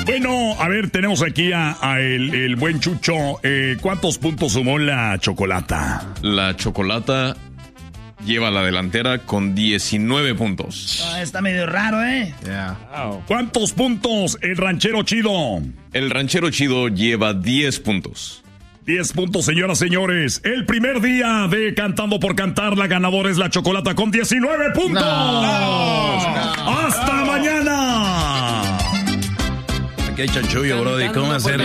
Bueno, a ver, tenemos aquí a el buen Chucho. ¿Cuántos puntos sumó la Chocolata? La Chocolata lleva la delantera con 19 puntos. Está medio raro, Yeah. Wow. ¿Cuántos puntos el Ranchero Chido? El Ranchero Chido lleva 10 puntos. 10 puntos, señoras, señores. El primer día de Cantando por Cantar, la ganadora es la Chocolata con 19 puntos. ¡Hasta mañana! Aquí hay chanchullo, brody. ¿Cómo hacer?